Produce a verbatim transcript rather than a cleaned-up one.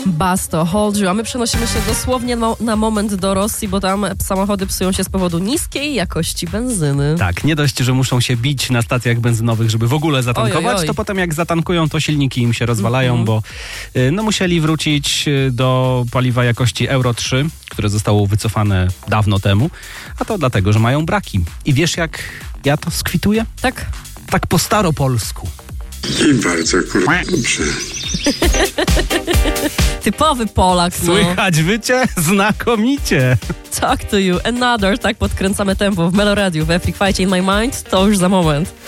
Basto, Hold You, a my przenosimy się dosłownie na, na moment do Rosji, bo tam samochody psują się z powodu niskiej jakości benzyny. Tak, nie dość, że muszą się bić na stacjach benzynowych, żeby w ogóle zatankować, oj, oj, oj. to potem jak zatankują, to silniki im się rozwalają, mm-hmm. bo y, no, musieli wrócić do paliwa jakości Euro trzy, które zostało wycofane dawno temu, a to dlatego, że mają braki. I wiesz, jak ja to skwituję? Tak? Tak po staropolsku. I bardzo kurwa dobrze. Typowy Polak, no. Słychać wycie? Znakomicie. Talk to you, another, tak podkręcamy tempo w Meloradiu, w Epic Fight in My Mind, to już za moment.